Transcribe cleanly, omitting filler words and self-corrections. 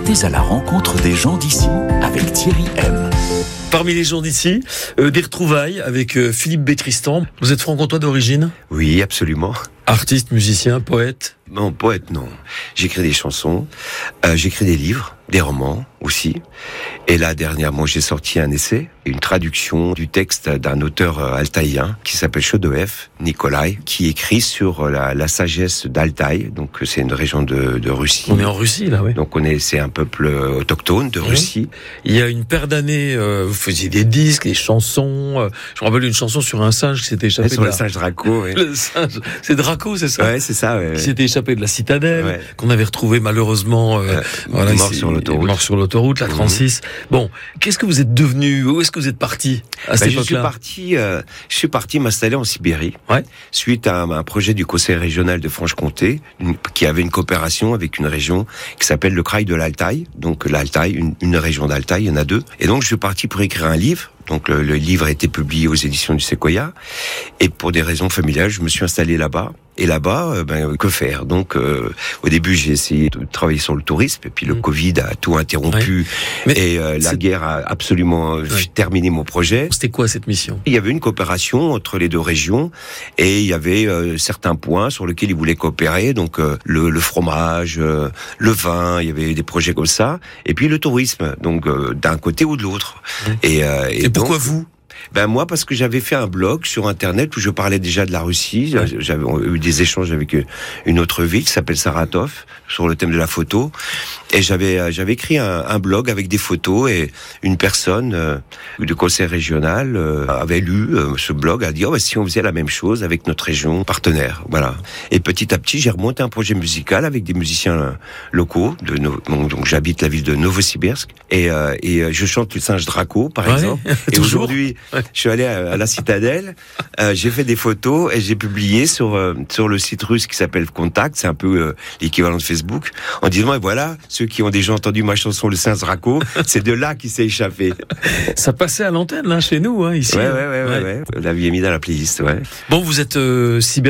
Partez à la rencontre des gens d'ici avec Thierry M. Parmi les gens d'ici, des retrouvailles avec Philippe Bétristan. Vous êtes franc-comtois d'origine ? Oui, absolument. Artiste, musicien, poète ? Non, poète, non. J'écris des chansons, j'écris des livres, des romans aussi. Et là, dernièrement, j'ai sorti un essai, une traduction du texte d'un auteur altaïen qui s'appelle Chodoev, Nikolai, qui écrit sur la sagesse d'Altaï. Donc, c'est une région de Russie. On est en Russie, là, oui. Donc, c'est un peuple autochtone de Russie. Il y a une paire d'années, vous faisiez des disques, des chansons. Je me rappelle une chanson sur un singe qui s'était échappé sur le singe Draco, oui. Le singe, c'est Draco, c'est ça ? Ouais, c'est ça, ouais. Qui s'était échappé de la citadelle, qu'on avait retrouvé malheureusement mort sur l'autoroute. La 36. Bon, qu'est-ce que vous êtes devenu ? Où est-ce que vous êtes parti à cette époque-là ? Je suis parti m'installer en Sibérie, suite à un projet du Conseil régional de Franche-Comté, qui avait une coopération avec une région qui s'appelle le Kraï de l'Altaï. Donc l'Altaï, une région d'Altaï, il y en a deux. Et donc je suis parti pour écrire un livre. Donc le livre a été publié aux éditions du Séquoia. Et pour des raisons familiales, je me suis installé là-bas. Et là-bas, que faire ? Donc, au début, j'ai essayé de travailler sur le tourisme, et puis le Covid a tout interrompu, et la guerre a absolument terminé mon projet. C'était quoi cette mission ? Il y avait une coopération entre les deux régions, et il y avait certains points sur lesquels ils voulaient coopérer, donc le fromage, le vin, il y avait des projets comme ça, et puis le tourisme, donc d'un côté ou de l'autre. Et pourquoi vous ? Moi, parce que j'avais fait un blog sur Internet où je parlais déjà de la Russie. J'avais eu des échanges avec une autre ville qui s'appelle Saratov sur le thème de la photo. Et j'avais écrit un blog avec des photos, et une personne du conseil régional avait lu ce blog, a dit si on faisait la même chose avec notre région partenaire, voilà. Et petit à petit, j'ai remonté un projet musical avec des musiciens locaux. Donc j'habite la ville de Novosibirsk, et je chante le singe Draco, par exemple. Et aujourd'hui, je suis allé à la citadelle, j'ai fait des photos et j'ai publié sur le site russe qui s'appelle Contact, c'est un peu l'équivalent de Facebook, en disant voilà, ceux qui ont déjà entendu ma chanson Le singe Draco, c'est de là qu'il s'est échappé. Ça passait à l'antenne, là, chez nous, ici. Ouais. La vie est mise dans la playlist, ouais. Bon, vous êtes